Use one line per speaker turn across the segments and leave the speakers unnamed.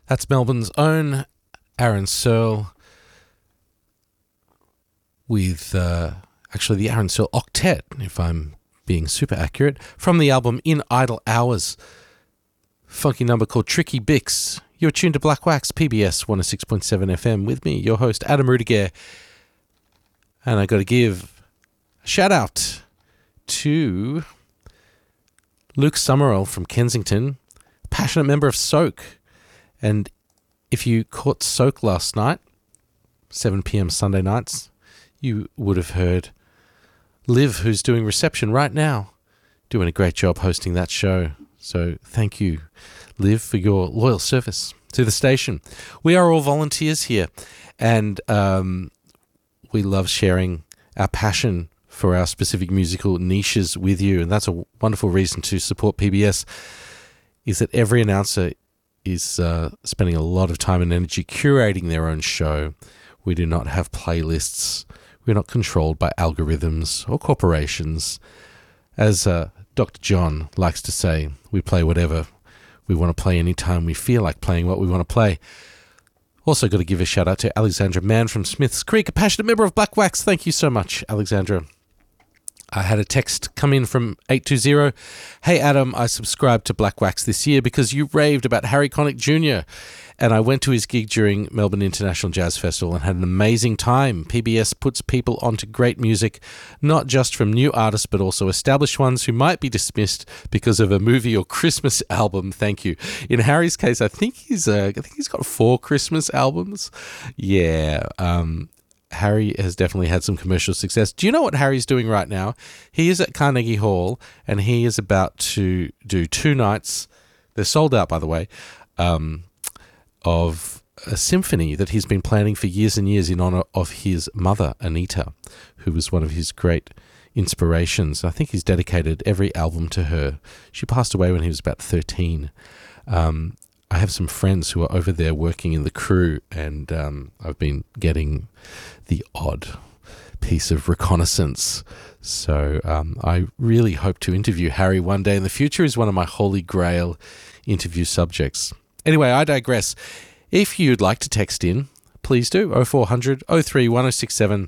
That's Melbourne's own Aaron Searle with actually the Aaron Searle Octet, if I'm being super accurate, from the album In Idle Hours. Funky number called Tricky Bix. You're tuned to Black Wax, PBS 106.7 FM with me, your host, Adam Rudiger. And I got to give a shout out to Luke Summerall from Kensington, passionate member of Soak. And if you caught Soak last night, 7 p.m. Sunday nights, you would have heard Liv, who's doing reception right now, doing a great job hosting that show. So thank you, Liv, for your loyal service to the station. We are all volunteers here, and we love sharing our passion for our specific musical niches with you, and that's a wonderful reason to support PBS, is that every announcer is spending a lot of time and energy curating their own show. We do not have playlists. We're not controlled by algorithms or corporations. As Dr. John likes to say, we play whatever we want to play anytime we feel like playing what we want to play. Also got to give a shout out to Alexandra Mann from Smiths Creek, a passionate member of Black Wax. Thank you so much, Alexandra. I had a text come in from 820. Hey, Adam, I subscribed to Black Wax this year because you raved about Harry Connick Jr. And I went to his gig during Melbourne International Jazz Festival and had an amazing time. PBS puts people onto great music, not just from new artists, but also established ones who might be dismissed because of a movie or Christmas album. Thank you. In Harry's case, I think he's got 4 Christmas albums. Yeah. Harry has definitely had some commercial success. Do you know what Harry's doing right now? He is at Carnegie Hall, and he is about to do 2 nights. They're sold out, by the way, of a symphony that he's been planning for years and years in honor of his mother, Anita, who was one of his great inspirations. I think he's dedicated every album to her. She passed away when he was about 13. I have some friends who are over there working in the crew, and I've been getting the odd piece of reconnaissance. So I really hope to interview Harry one day in the future. He's one of my holy grail interview subjects. Anyway, I digress. If you'd like to text in, please do. 0400 03 1067.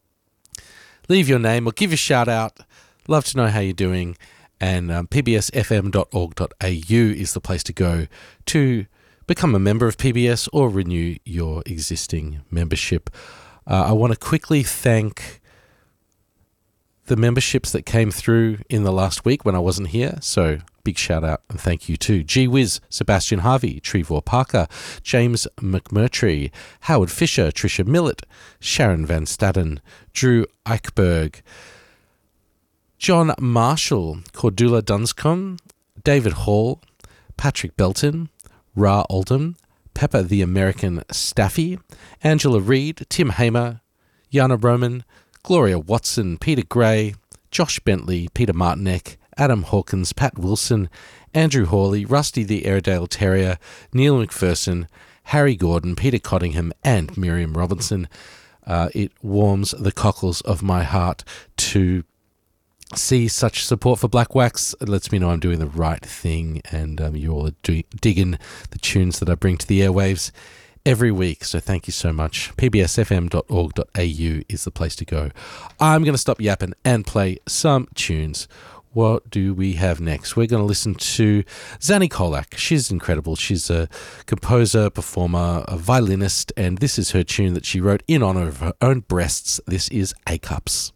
Leave your name or give a shout out. Love to know how you're doing. And pbsfm.org.au is the place to go to become a member of PBS or renew your existing membership. I want to quickly thank the memberships that came through in the last week when I wasn't here. So big shout out and thank you to Gee Whiz, Sebastian Harvey, Trevor Parker, James McMurtry, Howard Fisher, Tricia Millett, Sharon Van Staden, Drew Eichberg, John Marshall, Cordula Dunscombe, David Hall, Patrick Belton, Ra Oldham, Pepper the American Staffy, Angela Reed, Tim Hamer, Yana Roman, Gloria Watson, Peter Gray, Josh Bentley, Peter Martinek, Adam Hawkins, Pat Wilson, Andrew Hawley, Rusty the Airedale Terrier, Neil McPherson, Harry Gordon, Peter Cottingham, and Miriam Robinson. It warms the cockles of my heart to see such support for Black Wax. It lets me know I'm doing the right thing, and you all are digging the tunes that I bring to the airwaves every week. So thank you so much. pbsfm.org.au is the place to go. I'm going to stop yapping and play some tunes. What do we have next? We're going to listen to Zanny Kolak. She's incredible. She's a composer, performer, a violinist, and this is her tune that she wrote in honor of her own breasts. This is A-Cups.